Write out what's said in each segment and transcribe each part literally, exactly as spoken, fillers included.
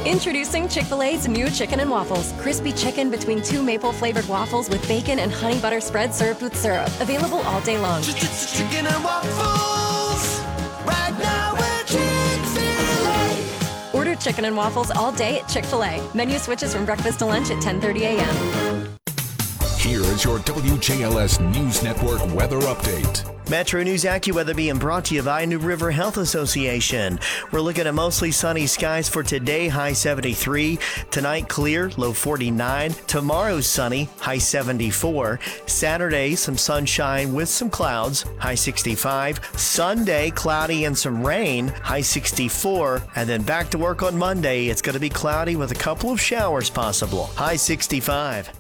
Introducing Chick-fil-A's new Chicken and Waffles. Crispy chicken between two maple-flavored waffles with bacon and honey butter spread served with syrup. Available all day long. Chicken and Waffles, right now at Chick-fil-A. Order Chicken and Waffles all day at Chick-fil-A. Menu switches from breakfast to lunch at ten thirty a.m. Here is your W J L S News Network weather update. Metro News AccuWeather being brought to you by New River Health Association. We're looking at mostly sunny skies for today, high seventy-three. Tonight, clear, low forty-nine. Tomorrow, sunny, high seventy-four. Saturday, some sunshine with some clouds, high sixty-five. Sunday, cloudy and some rain, high sixty-four. And then back to work on Monday. It's going to be cloudy with a couple of showers possible, high sixty-five.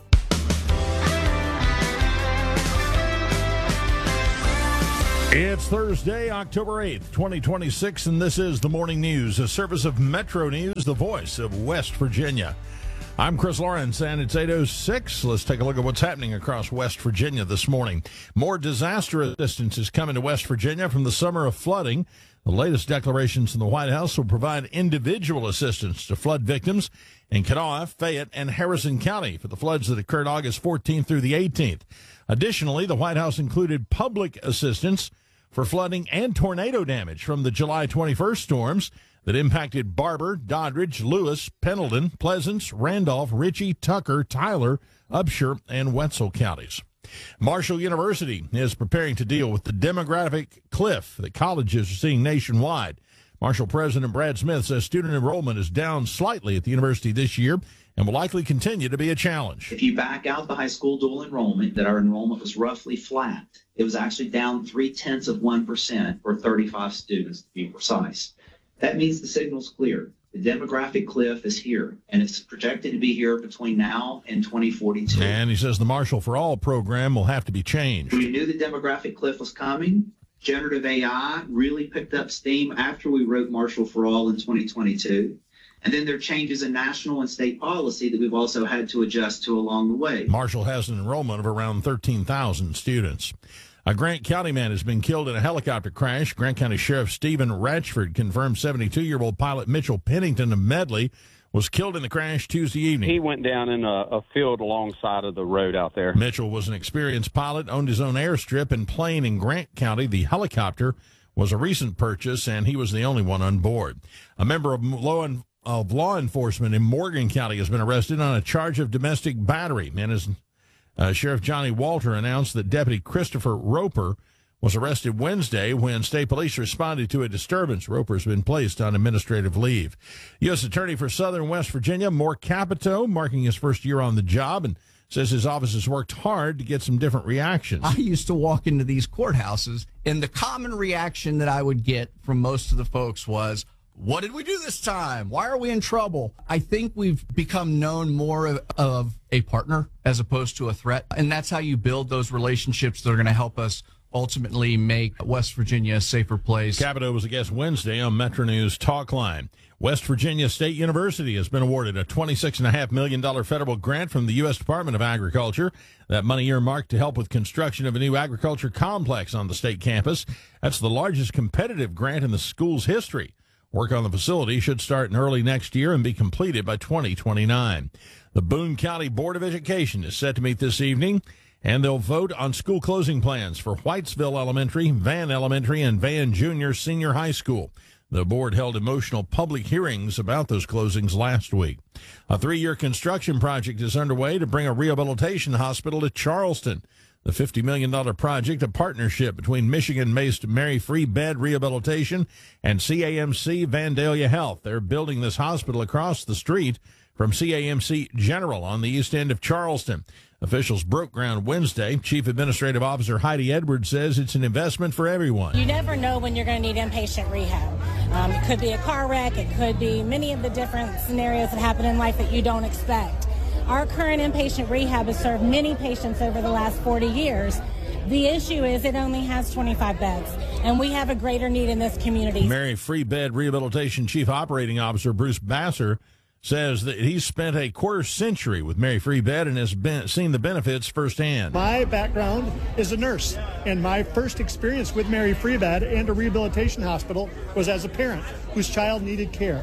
It's Thursday, October eighth, twenty twenty-six, and this is the Morning News, a service of Metro News, the voice of West Virginia. I'm Chris Lawrence, and it's eight oh six. Let's take a look at what's happening across West Virginia this morning. More disaster assistance is coming to West Virginia from the summer of flooding. The latest declarations in the White House will provide individual assistance to flood victims in Kanawha, Fayette, and Harrison County for the floods that occurred August fourteenth through the eighteenth. Additionally, the White House included public assistance for flooding and tornado damage from the July twenty-first storms that impacted Barber, Doddridge, Lewis, Pendleton, Pleasants, Randolph, Ritchie, Tucker, Tyler, Upshur, and Wetzel counties. Marshall University is preparing to deal with the demographic cliff that colleges are seeing nationwide. Marshall President Brad Smith says student enrollment is down slightly at the university this year and will likely continue to be a challenge. If you back out the high school dual enrollment, that our enrollment was roughly flat. It was actually down three-tenths of one percent or thirty-five students, to be precise. That means the signal's clear. The demographic cliff is here, and it's projected to be here between now and twenty forty-two. And he says the Marshall for All program will have to be changed. We knew the demographic cliff was coming. Generative A I really picked up steam after we wrote Marshall for All in twenty twenty-two. And then there are changes in national and state policy that we've also had to adjust to along the way. Marshall has an enrollment of around thirteen thousand students. A Grant County man has been killed in a helicopter crash. Grant County Sheriff Stephen Ratchford confirmed seventy-two-year-old pilot Mitchell Pennington of Medley was killed in the crash Tuesday evening. He went down in a, a field alongside of the road out there. Mitchell was an experienced pilot, owned his own airstrip and plane in Grant County. The helicopter was a recent purchase, and he was the only one on board. A member of law, of law enforcement in Morgan County has been arrested on a charge of domestic battery. And as uh, Sheriff Johnny Walter announced that Deputy Christopher Roper was arrested Wednesday when state police responded to a disturbance. Roper's been placed on administrative leave. U S Attorney for Southern West Virginia, Moore Capito, marking his first year on the job, and says his office has worked hard to get some different reactions. I used to walk into these courthouses, and the common reaction that I would get from most of the folks was, what did we do this time? Why are we in trouble? I think we've become known more of, of a partner as opposed to a threat, and that's how you build those relationships that are going to help us ultimately make West Virginia a safer place. Capito was a guest Wednesday on Metro News Talk Line. West Virginia State University has been awarded a twenty-six point five million dollars federal grant from the U S Department of Agriculture. That money earmarked to help with construction of a new agriculture complex on the state campus. That's the largest competitive grant in the school's history. Work on the facility should start in early next year and be completed by twenty twenty-nine. The Boone County Board of Education is set to meet this evening, and they'll vote on school closing plans for Whitesville Elementary, Van Elementary, and Van Junior Senior High School. The board held emotional public hearings about those closings last week. A three-year construction project is underway to bring a rehabilitation hospital to Charleston. The fifty million dollars project, a partnership between Michigan-based Mary Free Bed Rehabilitation and C A M C Vandalia Health. They're building this hospital across the street from C A M C General on the east end of Charleston. Officials broke ground Wednesday. Chief Administrative Officer Heidi Edwards says it's an investment for everyone. You never know when you're going to need inpatient rehab. Um, it could be a car wreck. It could be many of the different scenarios that happen in life that you don't expect. Our current inpatient rehab has served many patients over the last forty years. The issue is it only has twenty-five beds, and we have a greater need in this community. Mary Free Bed Rehabilitation Chief Operating Officer Bruce Basser says that he's spent a quarter century with Mary Free Bed and has been, seen the benefits firsthand. My background is a nurse, and my first experience with Mary Free Bed and a rehabilitation hospital was as a parent whose child needed care.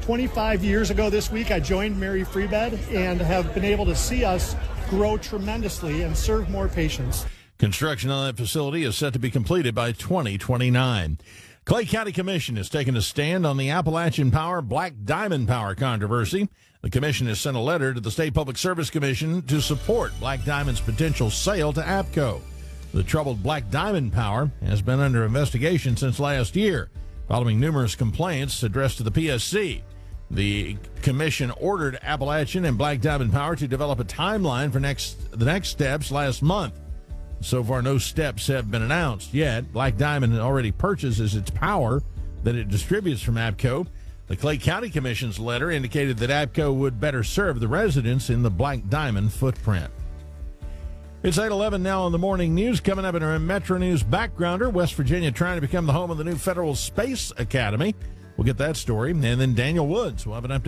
twenty-five years ago this week, I joined Mary Freebed and have been able to see us grow tremendously and serve more patients. Construction on that facility is set to be completed by twenty twenty-nine. Clay County Commission has taken a stand on the Appalachian Power Black Diamond Power controversy. The commission has sent a letter to the State Public Service Commission to support Black Diamond's potential sale to APCO. The troubled Black Diamond Power has been under investigation since last year, following numerous complaints addressed to the P S C. The commission ordered Appalachian and Black Diamond Power to develop a timeline for next the next steps last month. So far, no steps have been announced yet. Black Diamond already purchases its power that it distributes from APCO. The Clay County Commission's letter indicated that APCO would better serve the residents in the Black Diamond footprint. It's eight eleven now on the morning news. Coming up in our Metro News backgrounder, West Virginia trying to become the home of the new Federal Space Academy. We'll get that story. And then Daniel Woods will have an update.